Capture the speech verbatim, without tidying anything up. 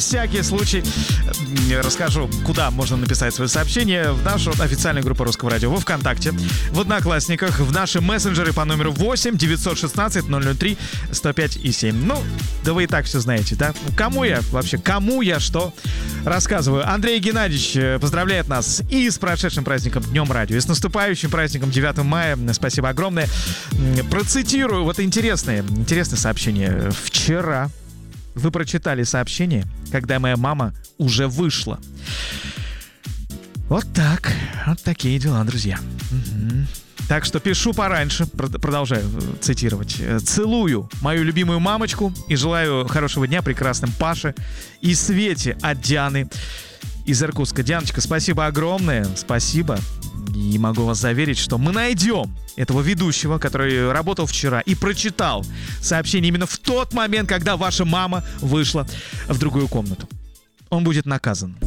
всякий случай расскажу, куда можно написать свое сообщение в нашу официальную группу Русского радио во ВКонтакте, в Одноклассниках, в наши мессенджеры по номеру восемь девятьсот шестнадцать ноль ноль три сто пять и семь. Ну, да вы и так все знаете, да? Кому я вообще, кому я что рассказываю? Андрей Геннадьевич поздравляет нас и с прошедшим праздником Днем радио, и с наступающим праздником девятого мая. Спасибо огромное. Процитирую вот интересное, интересное сообщение. Вчера вы прочитали сообщение, когда моя мама уже вышла. Вот так. Вот такие дела, друзья. Угу. Так что пишу пораньше, продолжаю цитировать. Целую мою любимую мамочку и желаю хорошего дня прекрасным Паше и Свете от Дианы из Иркутска. Дианочка, спасибо огромное, спасибо. И могу вас заверить, что мы найдем этого ведущего, который работал вчера и прочитал сообщение именно в тот момент, когда ваша мама вышла в другую комнату. Он будет наказан.